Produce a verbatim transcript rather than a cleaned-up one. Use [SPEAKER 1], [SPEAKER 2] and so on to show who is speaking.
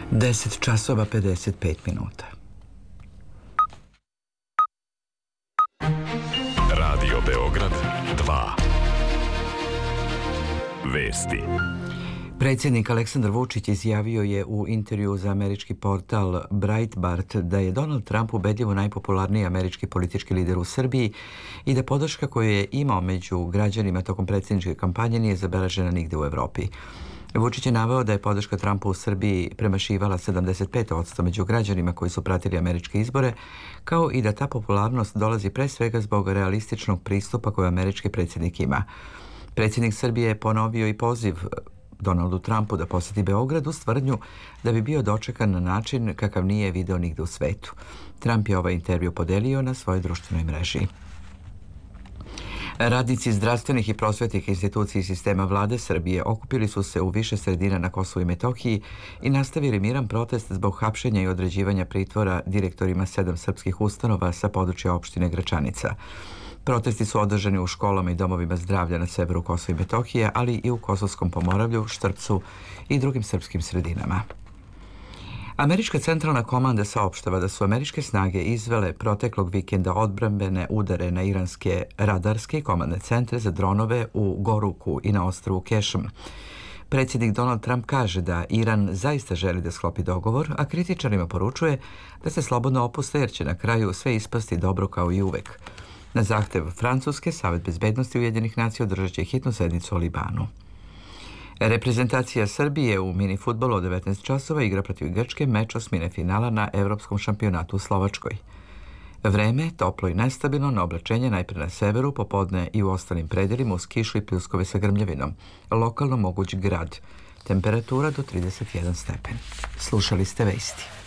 [SPEAKER 1] deset časova pedeset pet minuta.
[SPEAKER 2] Radio Beograd dva. Vesti.
[SPEAKER 1] Predsjednik Aleksandar Vučić izjavio je u intervjuu za američki portal Breitbart da je Donald Trump ubedljivo najpopularniji američki politički lider u Srbiji i da podrška koju je imao među građanima tokom predsjedničke kampanje nije zabeležena nigde u Evropi. Vučić je naveo da je podrška Trumpa u Srbiji premašivala sedamdeset pet posto među građanima koji su pratili američke izbore, kao i da ta popularnost dolazi pre svega zbog realističnog pristupa koju američki predsjednik ima. Predsjednik Srbije je ponovio i poziv Donaldu Trumpu da posjeti Beograd uz tvrdnju da bi bio dočekan na način kakav nije video nigde u svetu. Trump je ovaj intervju podelio na svojoj društvenoj mreži. Radnici zdravstvenih i prosvetnih institucija i sistema vlade Srbije okupili su se u više sredina na Kosovu i Metohiji i nastavili miran protest zbog hapšenja i određivanja pritvora direktorima sedam srpskih ustanova sa područja opštine Gračanica. Protesti su održani u školama i domovima zdravlja na severu Kosova i Metohije, ali i u Kosovskom Pomoravlju, Štrpcu i drugim srpskim sredinama. Američka centralna komanda saopštava da su američke snage izvele proteklog vikenda odbrambene udare na iranske radarske i komandne centre za dronove u Goruku i na ostrvu Kešm. Predsjednik Donald Trump kaže da Iran zaista želi da sklopi dogovor, a kritičarima poručuje da se slobodno opuste jer će na kraju sve ispasti dobro kao i uvek. Na zahtev Francuske, Savet bezbednosti Ujedinjenih nacija održat će hitnu sednicu o Libanu. Reprezentacija Srbije u mini fudbalu od devetnaest časova igra protiv Grčke meč osmine finala na Evropskom šampionatu u Slovačkoj. Vreme, toplo i nestabilno, na oblačenje najpre na severu, popodne i u ostalim predelima uz kišu i pljuskove sa grmljavinom. Lokalno moguć grad. Temperatura do trideset jedan stepen. Slušali ste vesti.